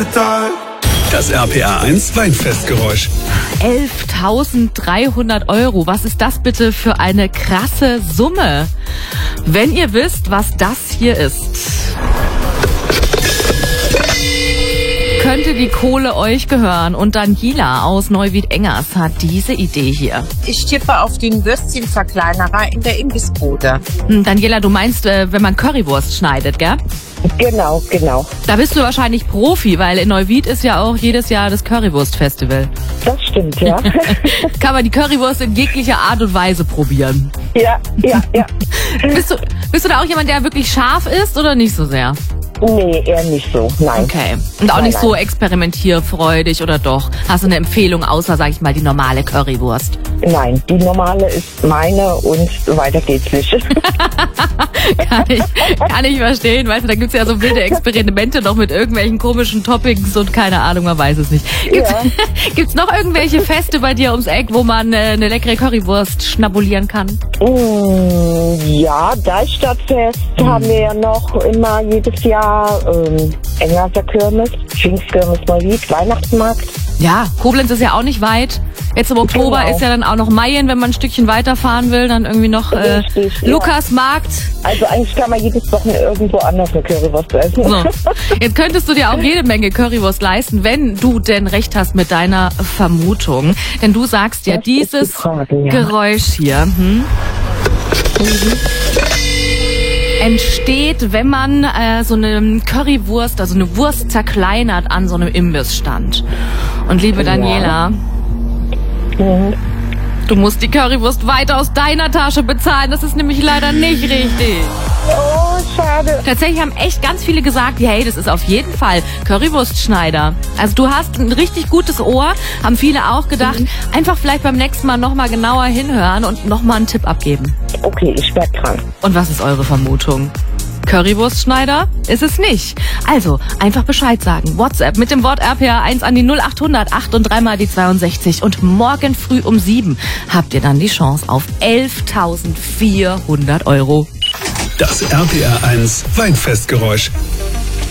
Das RPR 1 Weinfestgeräusch. 11.300 €. Was ist das bitte für eine krasse Summe? Wenn ihr wisst, was das hier ist, könnte die Kohle euch gehören. Und Daniela aus Neuwied-Engers hat diese Idee hier. Ich tippe auf den Würstchenverkleinerer in der Imbissbude. Daniela, du meinst, wenn man Currywurst schneidet, gell? Genau. Da bist du wahrscheinlich Profi, weil in Neuwied ist ja auch jedes Jahr das Currywurst-Festival. Das stimmt, ja. Kann man die Currywurst in jeglicher Art und Weise probieren. Ja. Bist du da auch jemand, der wirklich scharf ist oder nicht so sehr? Nee, eher nicht so, nein. Okay. Und auch nicht so experimentierfreudig oder doch? Hast du eine Empfehlung außer, sag ich mal, die normale Currywurst? Nein, die normale ist meine und weiter geht's nicht. Kann ich verstehen. Weißt du, da gibt's ja so wilde Experimente noch mit irgendwelchen komischen Toppings und keine Ahnung, man weiß es nicht. Gibt's noch irgendwelche Feste bei dir ums Eck, wo man eine leckere Currywurst schnabulieren kann? Ja, Deichstadtfest haben wir ja noch immer jedes Jahr. Engerser Kirmes, Pfingstkirmes Neuwied, Weihnachtsmarkt. Ja, Koblenz ist ja auch nicht weit. Jetzt im Oktober ist ja dann auch noch Mayen, wenn man ein Stückchen weiterfahren will, dann irgendwie noch Richtig, Lukasmarkt. Also eigentlich kann man jedes Wochenende irgendwo anders eine Currywurst essen. So. Jetzt könntest du dir auch jede Menge Currywurst leisten, wenn du denn recht hast mit deiner Vermutung. Denn du sagst ja, Das ist dieses die Frage, ja. Geräusch hier entsteht, wenn man so eine Currywurst, also eine Wurst zerkleinert an so einem Imbissstand. Und liebe Daniela, du musst die Currywurst weiter aus deiner Tasche bezahlen. Das ist nämlich leider nicht richtig. Oh, schade. Tatsächlich haben echt ganz viele gesagt, hey, das ist auf jeden Fall Currywurstschneider. Also du hast ein richtig gutes Ohr, haben viele auch gedacht. Einfach vielleicht beim nächsten Mal nochmal genauer hinhören und nochmal einen Tipp abgeben. Okay, ich bleib dran. Und was ist eure Vermutung? Currywurstschneider? Ist es nicht. Also, einfach Bescheid sagen. WhatsApp mit dem Wort RPR1 an die 0800 8 und 3 mal die 62. Und morgen früh um 7 habt ihr dann die Chance auf 11.400 €. Das RPR 1 Weinfestgeräusch.